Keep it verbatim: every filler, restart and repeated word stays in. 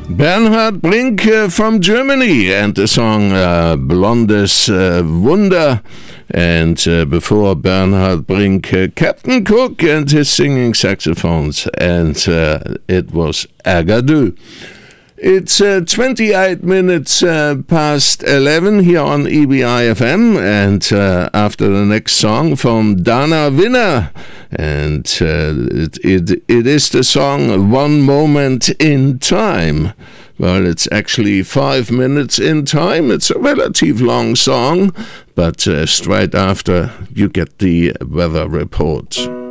Bernhard Brink uh, from Germany, and the song uh, Blondes uh, Wunder. And uh, before Bernhard Brink, uh, Captain Cook and his singing saxophones, and uh, it was Agadoo. It's uh, twenty-eight minutes uh, past eleven here on E B I F M, and uh, after the next song from Dana Winner, and uh, it, it, it is the song One Moment in Time. Well, it's actually five minutes in time. It's a relative long song, but uh, straight after you get the weather report.